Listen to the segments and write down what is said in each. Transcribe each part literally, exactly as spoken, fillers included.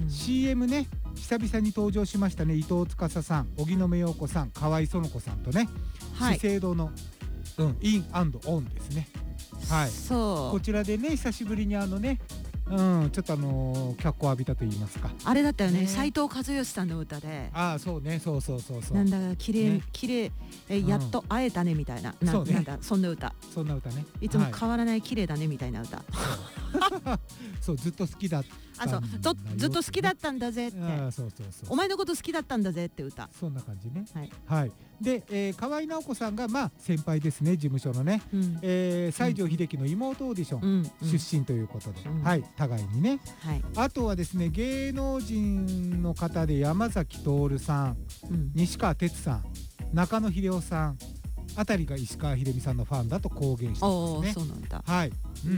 、シーエム ね久々に登場しましたね。伊藤司さん、荻野目洋子さん、河合園子さんとね、 はい、 資生堂の、うん、イン&オンですね。はい、 そうこちらでね久しぶりにあのね、うん、ちょっとあのー、脚光を浴びたと言いますか。 あれだったよね、 ね斉藤和義さんの歌で、 ああそうね、そうそうそうそう、 なんだか綺麗、 ね、 綺麗えやっと会えたねみたいな、うん、な, そうね、 なんだそんな歌、 そんな歌ね、 いつも変わらない綺麗だねみたいな歌、 はい、そうずっと好きだったあそうずずっと好きだったんだぜって、 あそうそうそう、 お前のこと好きだったんだぜって歌、 そんな感じね。 はい、 はい、で、えー、河合直子さんがまあ先輩ですね、事務所のね、うん、えー、西城秀樹の妹オーディション出身ということで、うんうん、はい、互いにね、はい、あとはですね芸能人の方で山崎徹さん、うん、西川哲さん、中野秀夫さんあたりが石川秀美さんのファンだと公言してますね。 そうなんだ、 はい、うん、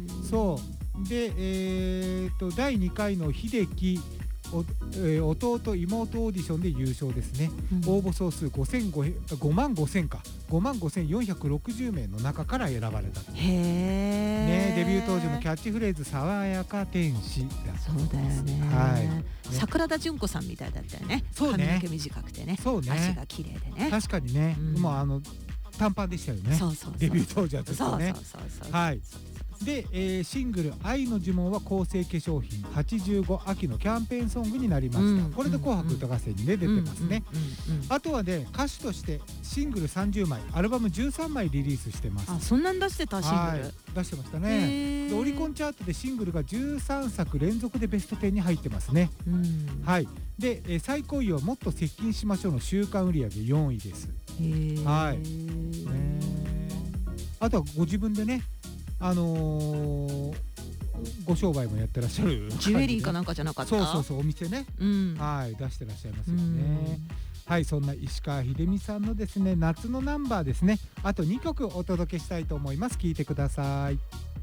そうで、えー、とだいにかいの秀樹お、えー、弟妹オーディションで優勝ですね、うん、応募総数ごまんごせんかごまんごせんよんひゃくろくじゅうめいの中から選ばれた。 へえ、 ね、デビュー当時のキャッチフレーズ爽やか天使だったんです。 そうだよね、 はいね、 桜田淳子さんみたいだったよね。 そうね、 髪の毛短くてね、そうね、足が綺麗でね、 確かにね、うん、もうあの短パンでしたよね。そうそうそう、デビュー当時はずっとね。はい。で、えー、シングル「愛の呪文」は構成化粧品はちじゅうご秋のキャンペーンソングになりました、うん、これで「紅白歌合戦」に、ね、出てますね。あとはね歌手としてシングルさんじゅうまいアルバムじゅうさんまいリリースしてます。 あ、そんなん出してたシングル、はい、 出してましたね。でオリコンチャートでシングルがじゅうさんさく連続でベストじゅうに入ってますね。うん、はい。で、えー、最高位はもっと接近しましょうの週間売上よんいです。はい、ね、あとはご自分でねあのー、ご商売もやってらっしゃる、 ジュエリーかなんかじゃなかった。 そうそうそう、お店ね、うん、はい出してらっしゃいますよね。はい、そんな石川秀美さんのですね夏のナンバーですね、あとにきょくお届けしたいと思います。聞いてください。